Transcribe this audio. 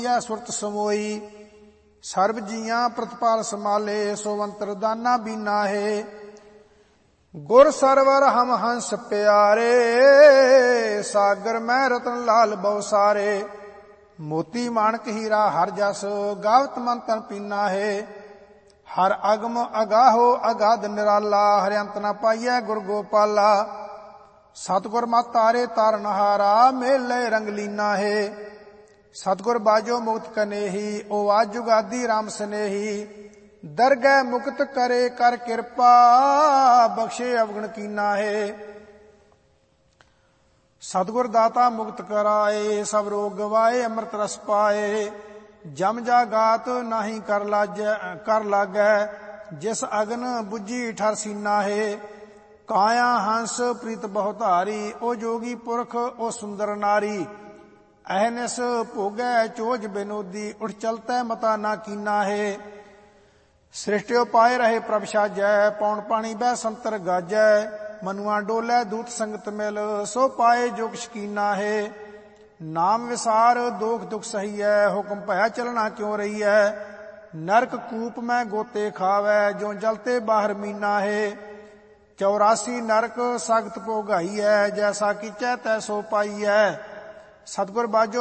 ਸੁਰਤ ਸਮੋਈ। ਸਰਬ ਜੀਆਂ ਪ੍ਰਤਪਾਲ ਸਮਾਲੇ, ਸੋਵੰਤਰ ਦਾਨਾ ਬੀਨਾ ਹੈ। ਗੁਰ ਸਰਵਰ ਹਮ ਹੰਸ ਪਿਆਰੇ, ਸਾਗਰ ਮੈਂ ਰਤਨ ਲਾਲ ਬਹੁ ਸਾਰੇ। ਮੋਤੀ ਮਾਣਕ ਹੀਰਾ ਹਰ ਜਸ, ਗਾਵਤ ਮੰਤਨ ਪੀਨਾ ਹੈ। ਹਰ ਅਗਮ ਅਗਾਹੋ ਅਗਾਧ ਨਿਰਾਲਾ, ਹਰਿਅੰਤ ਨਾ ਪਾਈਐ ਗੁਰ ਗੋਪਾਲਾ। ਸਤਿਗੁਰ ਮਤ ਤਾਰੇ ਤਾਰਨਹਾਰਾ, ਮੇਲੇ ਰੰਗ ਲੀਨਾ ਹੈ। ਸਤਿਗੁਰ ਬਾਜੋ ਮੁਕਤ ਕਨੇਹੀ, ਓ ਆਜ ਜੁਗਾਦੀ ਰਾਮ ਸਨੇਹੀ। ਦਰਗਹਿ ਮੁਕਤ ਕਰੇ ਕਰ ਕਿਰਪਾ, ਬਖਸ਼ੇ ਅਵਗਣ ਕੀਨਾ ਹੈ। ਸਤਿਗੁਰ ਦਾਤਾ ਮੁਕਤ ਕਰਾਏ, ਸਭ ਰੋਗ ਗਵਾਏ ਅੰਮ੍ਰਿਤ ਰਸ ਪਾਏ। ਜਮ ਜਾਗਾਤ ਨਾਹੀ ਕਰ ਲਾਗੈ, ਜਿਸ ਅਗਨ ਬੁਝੀ ਠਰ ਸੀਨਾ ਹੈ। ਕਾਇਆ ਹੰਸ ਪ੍ਰੀਤ ਬਹੁ ਧਾਰੀ, ਓ ਜੋਗੀ ਪੁਰਖ ਓ ਸੁੰਦਰ ਨਾਰੀ। ਅਹਨਿਸ ਭੋਗੈ ਚੋਜ ਬਿਨੋਦੀ, ਉਠ ਚਲਤੈ ਮਤਾ ਨਾ ਕੀਨਾ ਹੈ। ਸ੍ਰਿਸ਼ਟਿਓ ਪਾਏ ਰਹੇ ਪ੍ਰਭ ਸਾਜੈ, ਪੌਣ ਪਾਣੀ ਬਹਿ ਸੰਤਰ ਗਾਜੈ। ਮਨੁਆ ਡੋਲੇ ਦੂਤ ਸੰਗਤ ਮਿਲ, ਸੋ ਪਾਏ ਜੋ ਕਿਛ ਕੀਨਾ ਹੈ। ਨਾਮ ਵਿਸਾਰ ਦੋਖ ਦੁਖ ਸਹੀਐ, ਹੁਕਮ ਭਇਆ ਚਲਣਾ ਕਿਉ ਰਹੀਐ। ਨਰਕ ਕੂਪ ਮੈਂ ਗੋਤੇ ਖਾਵੈ, ਜੋ ਜਲਤੇ ਬਾਹਰ ਮੀਨਾ ਹੈ। 84 ਨਰਕ ਸਖਤ ਭੋਗਾਈਐ, ਜੈਸਾ ਕੀਚੈ ਤੈਸੋ ਪਾਈਐ। ਸਤਿਗੁਰ ਬਾਝੋ